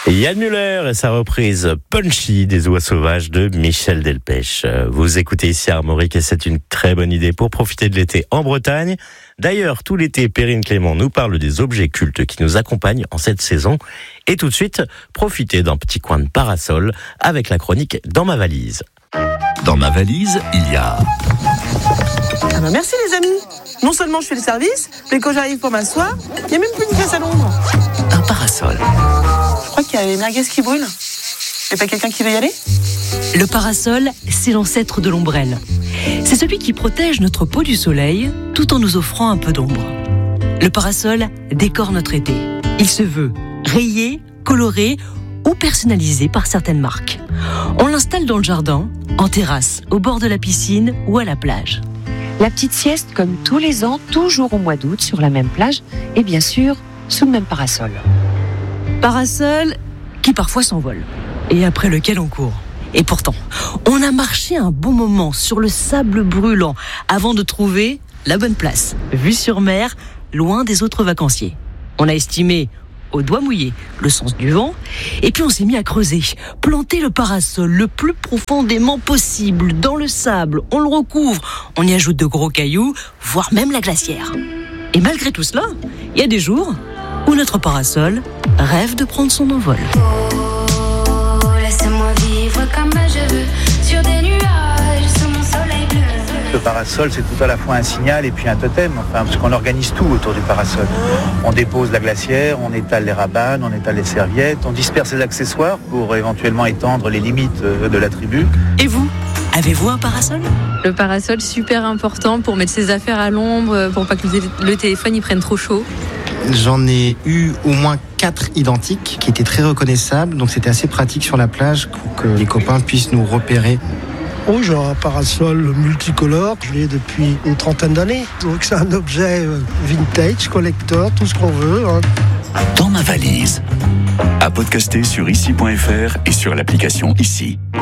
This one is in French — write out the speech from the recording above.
Yann Muller et sa reprise Punchy des Oies sauvages de Michel Delpech. Vous écoutez ici Armorique et c'est une très bonne idée pour profiter de l'été en Bretagne. D'ailleurs, tout l'été, Perrine Clément nous parle des objets cultes qui nous accompagnent en cette saison. Et tout de suite, profitez d'un petit coin de parasol avec la chronique Dans ma valise. Dans ma valise, il y a... Ah bah merci les amis. Non seulement je fais le service, mais quand j'arrive pour m'asseoir, il n'y a même plus une place à l'ombre. Un parasol. Je crois qu'il y a les merguez qui brûlent. Y'a pas quelqu'un qui veut y aller ? Le parasol, c'est l'ancêtre de l'ombrelle. C'est celui qui protège notre peau du soleil tout en nous offrant un peu d'ombre. Le parasol décore notre été. Il se veut rayé, coloré ou personnalisé par certaines marques. On l'installe dans le jardin, en terrasse, au bord de la piscine ou à la plage. La petite sieste, comme tous les ans, toujours au mois d'août, sur la même plage, et bien sûr, sous le même parasol. Parasol qui parfois s'envole, et après lequel on court. Et pourtant, on a marché un bon moment sur le sable brûlant avant de trouver la bonne place, vue sur mer, loin des autres vacanciers. On a estimé au doigt mouillé le sens du vent, et puis on s'est mis à creuser, planter le parasol le plus profondément possible dans le sable, on le recouvre, on y ajoute de gros cailloux, voire même la glacière. Et malgré tout cela, il y a des jours où notre parasol rêve de prendre son envol. Oh, laisse-moi vivre comme je veux, sur des nuages, sous mon soleil bleu. Le parasol, c'est tout à la fois un signal et puis un totem, parce qu'on organise tout autour du parasol. On dépose la glacière, on étale les rabanes, on étale les serviettes, on disperse les accessoires pour éventuellement étendre les limites de la tribu. Et vous, avez-vous un parasol ? Le parasol, super important pour mettre ses affaires à l'ombre, pour pas que le téléphone y prenne trop chaud. J'en ai eu au moins 4 identiques qui étaient très reconnaissables, donc c'était assez pratique sur la plage pour que les copains puissent nous repérer. Oh, j'ai un parasol multicolore, je l'ai depuis une trentaine d'années. Donc c'est un objet vintage, collector, tout ce qu'on veut. Dans ma valise. À podcaster sur ici.fr et sur l'application Ici.